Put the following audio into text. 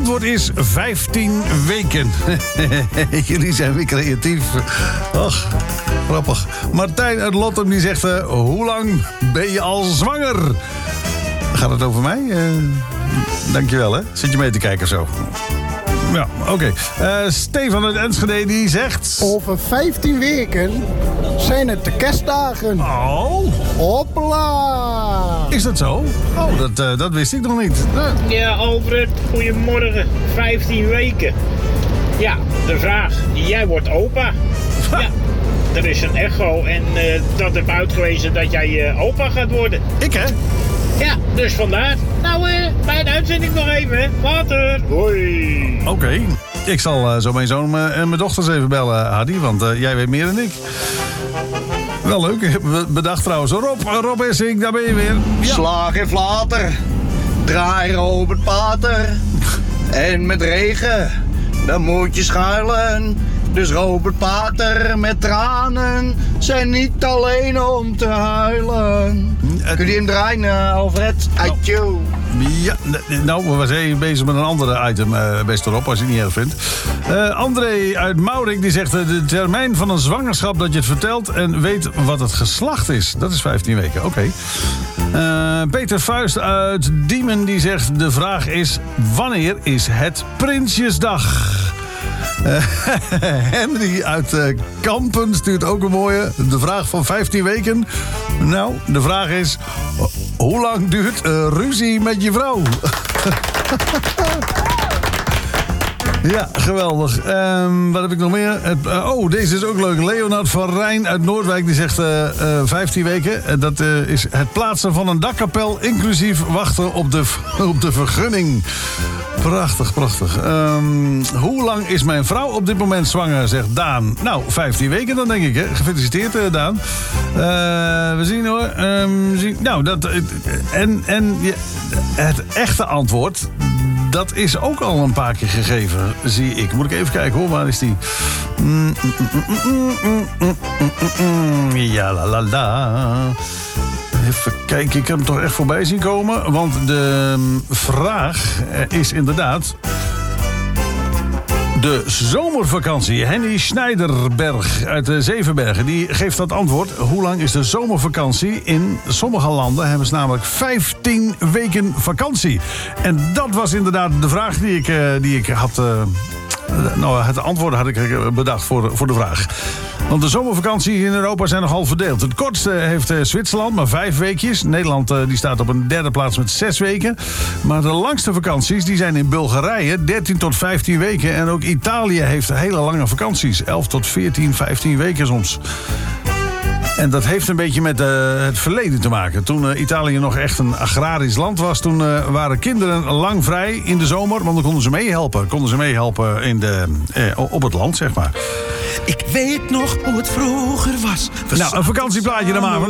antwoord is 15 weken. Jullie zijn weer creatief. Och, grappig. Martijn uit Lottem die zegt... hoe lang ben je al zwanger? Gaat het over mij? Dankjewel, hè? Zit je mee te kijken zo? Ja, oké. Stefan uit Enschede die zegt... Over 15 weken zijn het de kerstdagen. Oh. Hopla. Is dat zo? Oh, dat wist ik nog niet. Ja, Alfred, goedemorgen. 15 weken. Ja, de vraag. Jij wordt opa. Ja, er is een echo en dat heeft uitgewezen dat jij opa gaat worden. Ik, hè? Ja, dus vandaar. Nou, bij de uitzending nog even, hè. Later. Hoi. Oké. Ik zal zo mijn zoon en mijn dochters even bellen, Hadi, want jij weet meer dan ik. Wel leuk. Bedacht trouwens. Rob Essink, daar ben je weer. Ja. Slag en flater. Draai Robert Pater. En met regen, dan moet je schuilen. Dus Robert Pater met tranen zijn niet alleen om te huilen. Kun je hem draaien, Alfred? Atjo. Ja, nou, we zijn even bezig met een andere item, best erop, als je het niet erg vindt. André uit Maurik, die zegt... de termijn van een zwangerschap dat je het vertelt... en weet wat het geslacht is. Dat is 15 weken, oké. Peter Vuist uit Diemen, die zegt... de vraag is, wanneer is het Prinsjesdag? Henry uit Kampen stuurt ook een mooie. De vraag van 15 weken. Nou, de vraag is... hoe lang duurt ruzie met je vrouw? Ja, geweldig. Wat heb ik nog meer? Deze is ook leuk. Leonard van Rijn uit Noordwijk die zegt 15 weken. Dat is het plaatsen van een dakkapel... inclusief wachten op de vergunning. Prachtig, prachtig. Hoe lang is mijn vrouw op dit moment zwanger, zegt Daan? Nou, 15 weken dan, denk ik, hè? Gefeliciteerd, Daan. We zien hoor. Het echte antwoord... dat is ook al een paar keer gegeven, zie ik. Moet ik even kijken hoor, waar is die? Ja, la la la. Even kijken, ik heb hem toch echt voorbij zien komen. Want de vraag is inderdaad... de zomervakantie. Henny Schneiderberg uit Zevenbergen. Die geeft dat antwoord. Hoe lang is de zomervakantie? In sommige landen hebben ze namelijk 15 weken vakantie. En dat was inderdaad de vraag die ik had... het antwoord had ik bedacht voor de vraag. Want de zomervakanties in Europa zijn nogal verdeeld. Het kortste heeft Zwitserland, maar 5 weekjes. Nederland die staat op een derde plaats met 6 weken. Maar de langste vakanties die zijn in Bulgarije, 13 tot 15 weken. En ook Italië heeft hele lange vakanties. 11 tot 14, 15 weken soms. En dat heeft een beetje met het verleden te maken. Toen Italië nog echt een agrarisch land was... toen waren kinderen lang vrij in de zomer... want dan konden ze meehelpen. Op het land, zeg maar. Ik weet nog hoe het vroeger was. Nou, een vakantieplaatje dan maar.